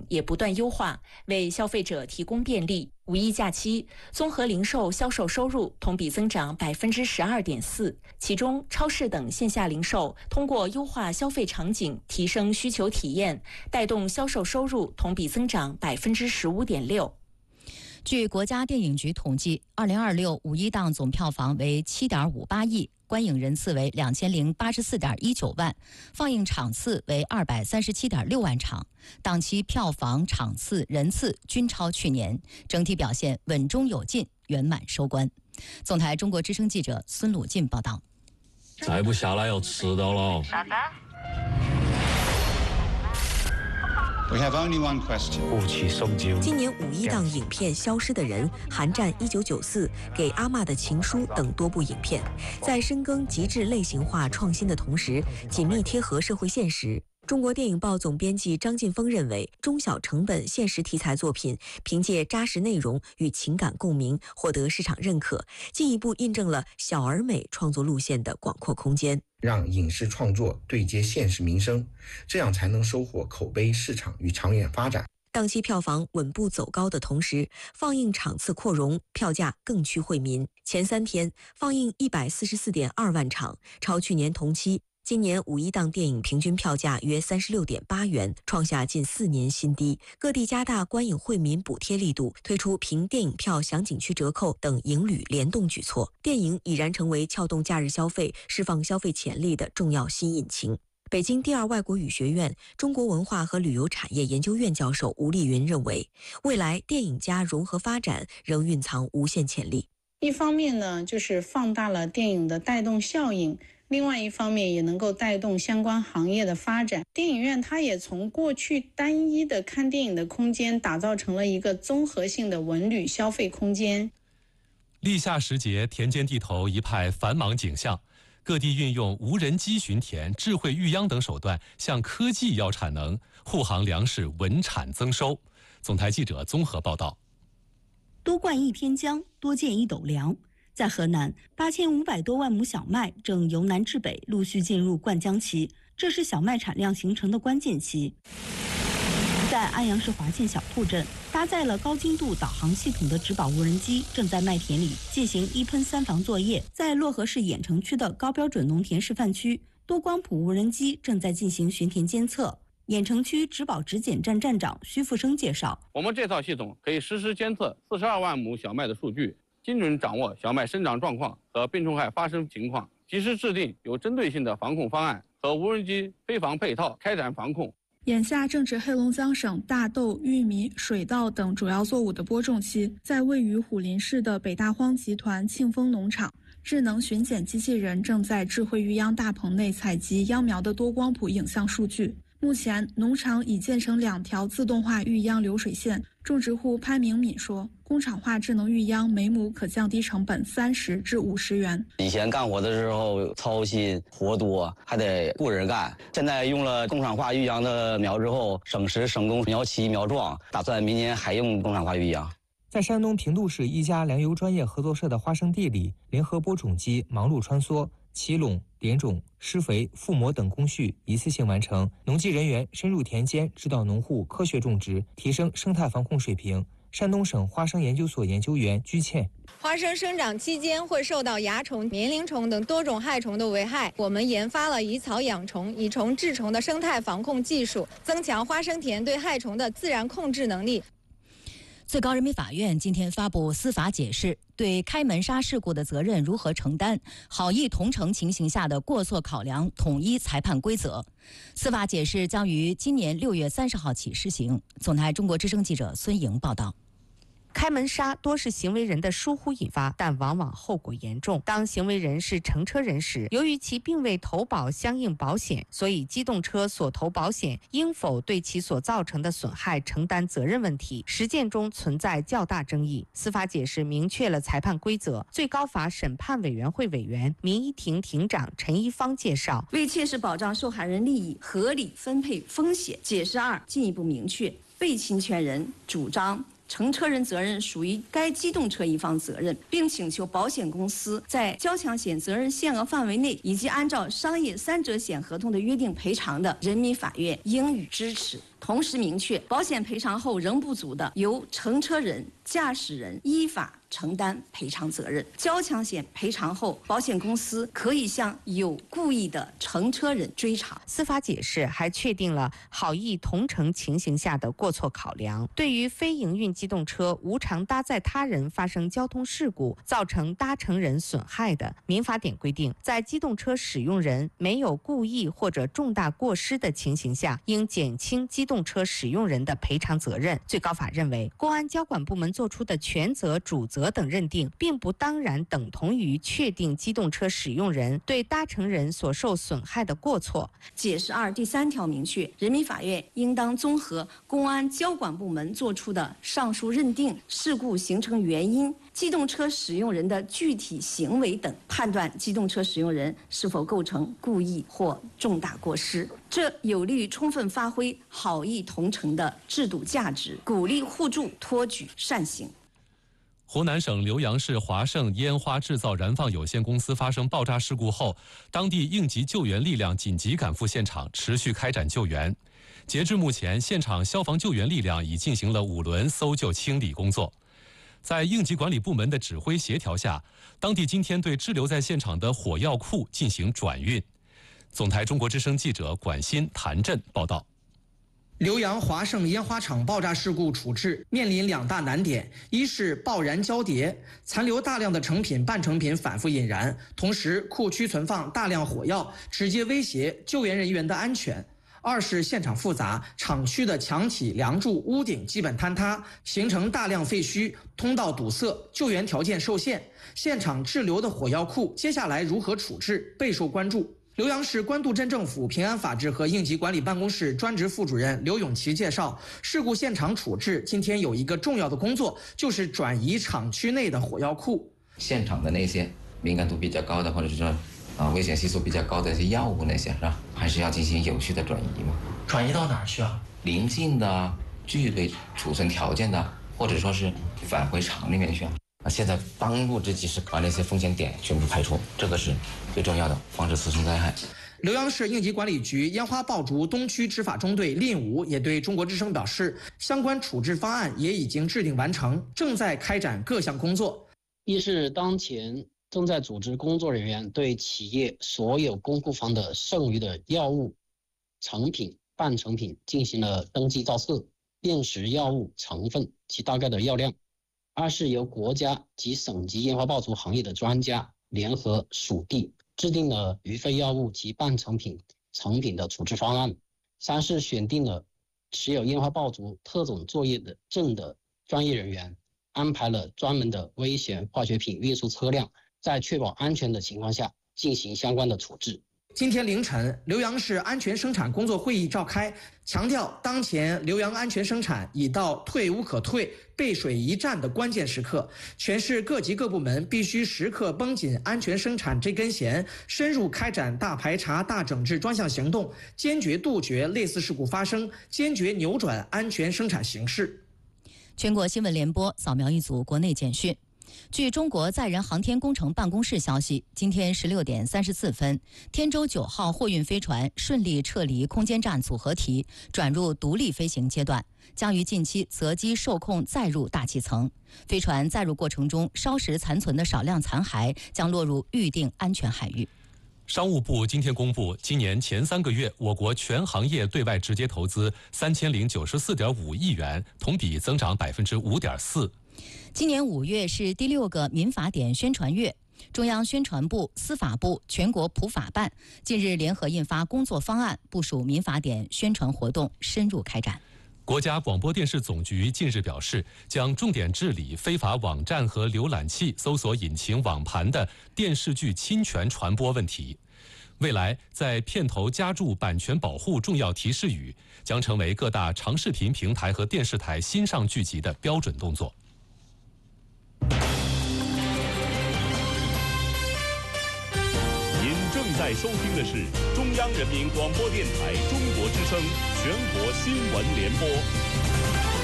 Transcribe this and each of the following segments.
也不断优化，为消费者提供便利。五一假期，综合零售销售收入同比增长12.4%，其中超市等线下零售通过优化消费场景、提升需求体验，带动销售收入同比增长15.6%。 据国家电影局统计，2026五一档总票房为7.58亿，观影人次为2084.19万，放映场次为237.6万场，档期票房、场次、人次均超去年，整体表现稳中有进，圆满收官。总台中国之声记者孙鲁进报道。 再不下来要迟到了。 啥的 We have only one question. 今年五一档影片《消失的人》《寒战1994》《给阿嬷的情书》等多部影片，在深耕极致类型化创新的同时，紧密贴合社会现实。中国电影报总编辑张晋峰认为，中小成本现实题材作品凭借扎实内容与情感共鸣，获得市场认可，进一步印证了小而美创作路线的广阔空间。 让影视创作对接现实民生，这样才能收获口碑、市场与长远发展。 档期票房稳步走高的同时，放映场次扩容，票价更趋惠民。前3天放映144.2万场，超去年同期。今年五一档电影平均票价约36.8元，创下近4年新低。各地加大观影惠民补贴力度，推出凭电影票享景区折扣等影旅联动举措。电影已然成为撬动假日消费、释放消费潜力的重要新引擎。北京第二外国语学院中国文化和旅游产业研究院教授吴丽云认为，未来电影加融合发展仍蕴藏无限潜力。 一方面呢，就是放大了电影的带动效应，另外一方面也能够带动相关行业的发展。电影院它也从过去单一的看电影的空间，打造成了一个综合性的文旅消费空间。 立夏时节，田间地头一派繁忙景象，各地运用无人机巡田、智慧育秧等手段，向科技要产能，护航粮食稳产增收。总台记者综合报道。 多灌一篇江，多建一斗粮。在河南，8500多万亩小麦正由南至北陆续进入灌浆期，这是小麦产量形成的关键期。在安阳市华县小铺镇，搭载了高精度导航系统的植保无人机正在麦田里进行一喷三防作业。在漯河市郾城区的高标准农田示范区，多光谱无人机正在进行巡田监测。郾城区植保质检站站长徐富生介绍， 我们这套系统可以实时监测42万亩小麦的数据，精准掌握小麦生长状况和病虫害发生情况，及时制定有针对性的防控方案和无人机飞防配套，开展防控。 眼下正值黑龙江省大豆、玉米、水稻等主要作物的播种期，在位于虎林市的北大荒集团庆丰农场，智能巡检机器人正在智慧育秧大棚内采集秧苗的多光谱影像数据。目前，农场已建成2条自动化育秧流水线。种植户潘明敏说，工厂化智能育秧每亩可降低成本30至50元。 以前干活的时候操心活多，还得雇人干。现在用了工厂化育秧的苗之后，省时省工，苗期苗壮，打算明年还用工厂化育秧。 在山东平度市一家粮油专业合作社的花生地里，联合播种机忙碌穿梭，起垄、点种、施肥、覆膜等工序一次性完成。农技人员深入田间，指导农户科学种植，提升生态防控水平。山东省花生研究所研究员居倩， 花生生长期间会受到蚜虫、棉铃虫等多种害虫的危害，我们研发了以草养虫、以虫治虫的生态防控技术，增强花生田对害虫的自然控制能力。 最高人民法院今天发布司法解释，对开门沙事故的责任如何承担、好意同乘情形下的过错考量统一裁判规则。司法解释将于今年6月30号起施行。总台中国之声记者孙莹报道。 开门杀多是行为人的疏忽引发，但往往后果严重。当行为人是乘车人时，由于其并未投保相应保险，所以机动车所投保险应否对其所造成的损害承担责任问题，实践中存在较大争议。司法解释明确了裁判规则。最高法审判委员会委员、民一庭庭长陈一方介绍， 为切实保障受害人利益，合理分配风险，解释2进一步明确，被侵权人主张乘车人责任属于该机动车一方责任，并请求保险公司在交强险责任限额范围内，以及按照商业3者险合同的约定赔偿的，人民法院应予支持。 同时明确，保险赔偿后仍不足的，由乘车人、驾驶人依法承担赔偿责任。交强险赔偿后，保险公司可以向有故意的乘车人追偿。 司法解释还确定了好意同乘情形下的过错考量。对于非营运机动车无偿搭载他人发生交通事故，造成搭乘人损害的，民法典规定，在机动车使用人没有故意或者重大过失的情形下，应减轻机动车使用人的赔偿责任。最高法认为，公安交管部门作出的权责、主责等认定，并不当然等同于确定机动车使用人对搭乘人所受损害的过错。 解释2第3条明确，人民法院应当综合公安交管部门作出的上述认定、事故形成原因、机动车使用人的具体行为等，判断机动车使用人是否构成故意或重大过失。这有利于充分发挥好意同乘的制度价值，鼓励互助，托举善行。 湖南省浏阳市华盛烟花制造燃放有限公司发生爆炸事故后，当地应急救援力量紧急赶赴现场，持续开展救援。截至目前，现场消防救援力量已进行了5轮搜救清理工作。在应急管理部门的指挥协调下，当地今天对滞留在现场的火药库进行转运。总台中国之声记者管鑫、谭震报道。 浏阳华盛烟花厂爆炸事故处置面临2大难点：一是爆燃交叠，残留大量的成品、半成品反复引燃，同时库区存放大量火药，直接威胁救援人员的安全；二是现场复杂，厂区的墙体、梁柱、屋顶基本坍塌，形成大量废墟，通道堵塞，救援条件受限。现场滞留的火药库接下来如何处置，备受关注。浏阳市官渡镇政府平安法制和应急管理办公室专职副主任刘永奇介绍，事故现场处置今天有一个重要的工作，就是转移厂区内的火药库。 现场的那些敏感度比较高的，或者是说危险系数比较高的一些药物那些，是吧？还是要进行有序的转移嘛。 转移到哪儿去啊？ 邻近的、具备储存条件的，或者说是返回厂里面去。现在当务之急是把那些风险点全部排除，这个是最重要的，防止次生灾害。 浏阳市应急管理局烟花爆竹东区执法中队令武也对中国之声表示，相关处置方案也已经制定完成，正在开展各项工作。 一是当前正在组织工作人员对企业所有供库房的剩余的药物、成品、半成品进行了登记造册，辨识药物成分及大概的药量。二是由国家及省级烟花爆竹行业的专家联合属地制定了余废药物及半成品、成品的处置方案。三是选定了持有烟花爆竹特种作业的证的专业人员，安排了专门的危险化学品运输车辆，在确保安全的情况下进行相关的处置。 今天凌晨，浏阳市安全生产工作会议召开，强调当前浏阳安全生产已到退无可退、背水一战的关键时刻，全市各级各部门必须时刻绷紧安全生产这根弦，深入开展大排查、大整治专项行动，坚决杜绝类似事故发生，坚决扭转安全生产形势。 全国新闻联播扫描一组国内简讯。据中国载人航天工程办公室消息，今天16点34分，天舟9号货运飞船顺利撤离空间站组合体，转入独立飞行阶段，将于近期择机受控载入大气层。飞船载入过程中烧蚀残存的少量残骸将落入预定安全海域。 商务部今天公布，今年前3个月，我国全行业对外直接投资3094.5亿元，同比增长5.4%。 今年5月是第6个民法典宣传月，中央宣传部、司法部、全国普法办近日联合印发工作方案，部署民法典宣传活动深入开展。 国家广播电视总局近日表示，将重点治理非法网站和浏览器、搜索引擎网盘的电视剧侵权传播问题。未来，在片头加注版权保护重要提示语，将成为各大长视频平台和电视台新上剧集的标准动作。 您正在收听的是中央人民广播电台中国之声全国新闻联播。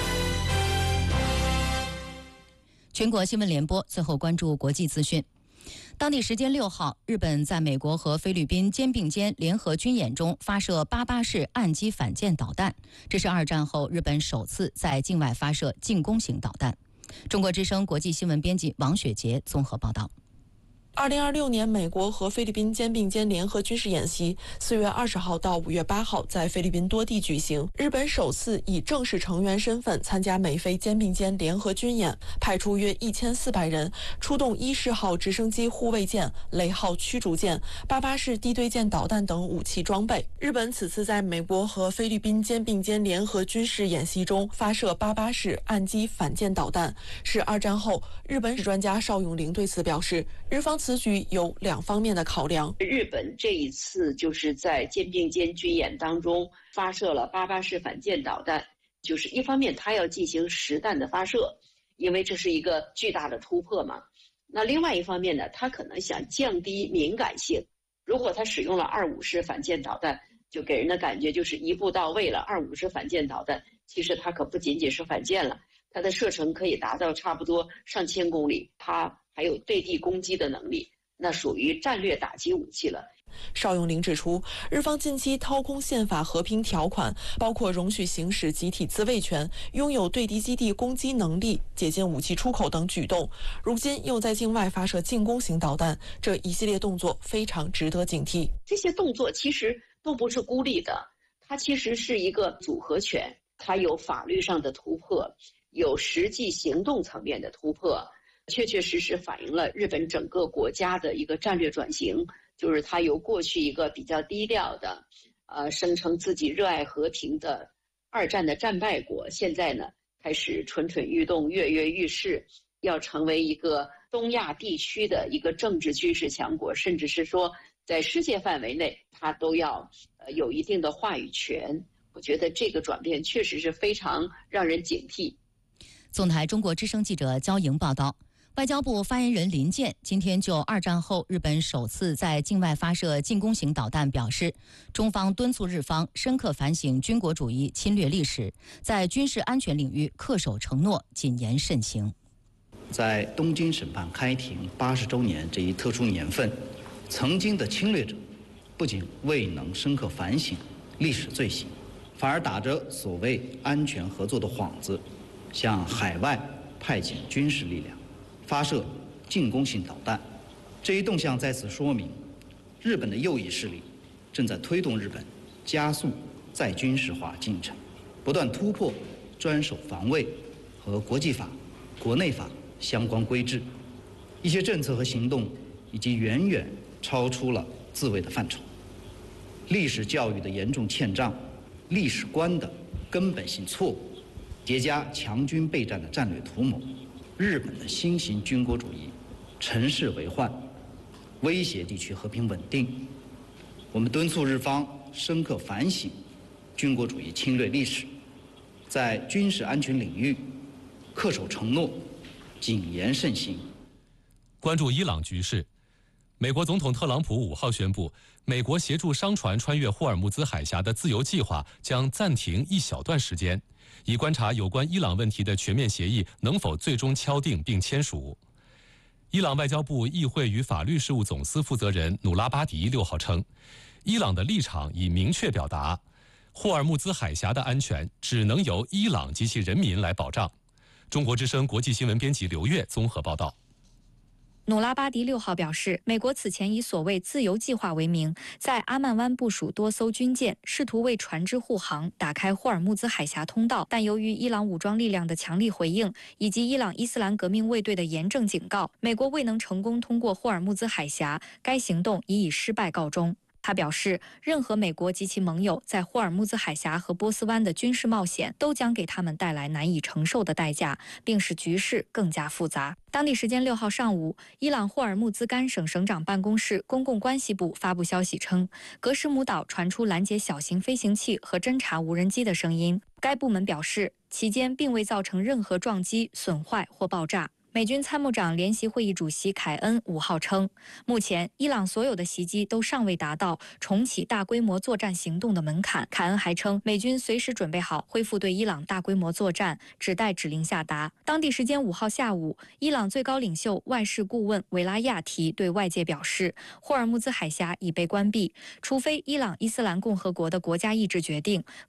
全国新闻联播，最后关注国际资讯。 当地时间6号，日本在美国和菲律宾肩并肩联合军演中发射88式岸基反舰导弹，这是2战后日本首次在境外发射进攻型导弹。中国之声国际新闻编辑王雪杰综合报道。 2026年，美国和菲律宾肩并肩联合军事演习4月20号到5月8号在菲律宾多地举行。日本首次以正式成员身份参加美菲肩并肩联合军演，派出约1400人，出动伊式号直升机护卫舰、雷号驱逐舰、88式地对舰导弹等武器装备。日本此次在美国和菲律宾肩并肩联合军事演习中发射88式岸基反舰导弹，是2战后。日本史专家邵永龄对此表示，日方此举有2方面的考量。 日本这一次就是在肩并肩军演当中发射了88式反舰导弹，就是一方面它要进行实弹的发射，因为这是一个巨大的突破嘛。那另外一方面呢，它可能想降低敏感性。如果它使用了25式反舰导弹，就给人的感觉就是一步到位了。25式反舰导弹其实它可不仅仅是反舰了，它的射程可以达到差不多上千公里，它还有对地攻击的能力，那属于战略打击武器了。 邵永龄指出，日方近期掏空宪法和平条款，包括容许行使集体自卫权、拥有对敌基地攻击能力、解禁武器出口等举动，如今又在境外发射进攻型导弹，这一系列动作非常值得警惕。 这些动作其实都不是孤立的，它其实是一个组合拳，它有法律上的突破，有实际行动层面的突破，确确实实反映了日本整个国家的一个战略转型，就是它由过去一个比较低调的，声称自己热爱和平的2战的战败国，现在呢开始蠢蠢欲动、跃跃欲试，要成为一个东亚地区的一个政治军事强国，甚至是说在世界范围内，它都要有一定的话语权。我觉得这个转变确实是非常让人警惕。 纵台中国之声记者焦莹报道。外交部发言人林健今天就2战后日本首次在境外发射进攻型导弹表示，中方敦促日方深刻反省军国主义侵略历史，在军事安全领域恪守承诺，谨言慎行。 在东京审判开庭80周年这一特殊年份，曾经的侵略者不仅未能深刻反省历史罪行，反而打着所谓安全合作的幌子，向海外派遣军事力量，发射进攻性导弹。这一动向再次说明，日本的右翼势力正在推动日本加速再军事化进程，不断突破专守防卫和国际法、国内法相关规制，一些政策和行动已经远远超出了自卫的范畴。历史教育的严重欠账，历史观的根本性错误，叠加强军备战的战略图谋，日本的新型军国主义乘势为患，威胁地区和平稳定。我们敦促日方深刻反省军国主义侵略历史，在军事安全领域恪守承诺，谨言慎行。 关注伊朗局势，美国总统特朗普5号宣布，美国协助商船穿越霍尔木兹海峡的自由计划将暂停一小段时间，以观察有关伊朗问题的全面协议能否最终敲定并签署。伊朗外交部议会与法律事务总司负责人努拉巴迪6号称，伊朗的立场已明确表达，霍尔木兹海峡的安全只能由伊朗及其人民来保障。中国之声国际新闻编辑刘越综合报道。 努拉巴迪6号表示，美国此前以所谓自由计划为名，在阿曼湾部署多艘军舰，试图为船只护航打开霍尔木兹海峡通道，但由于伊朗武装力量的强力回应以及伊朗伊斯兰革命卫队的严正警告，美国未能成功通过霍尔木兹海峡，该行动已以失败告终。他表示，任何美国及其盟友在霍尔木兹海峡和波斯湾的军事冒险都将给他们带来难以承受的代价，并使局势更加复杂。当地时间6号上午，伊朗霍尔木兹干省省长办公室公共关系部发布消息称，格什姆岛传出拦截小型飞行器和侦察无人机的声音。该部门表示，期间并未造成任何撞击、损坏或爆炸。 美军参谋长联席会议主席凯恩5号称，目前伊朗所有的袭击都尚未达到重启大规模作战行动的门槛。凯恩还称，美军随时准备好恢复对伊朗大规模作战，只待指令下达。当地时间5号下午，伊朗最高领袖外事顾问维拉亚提对外界表示，霍尔木兹海峡已被关闭，除非伊朗伊斯兰共和国的国家意志决定，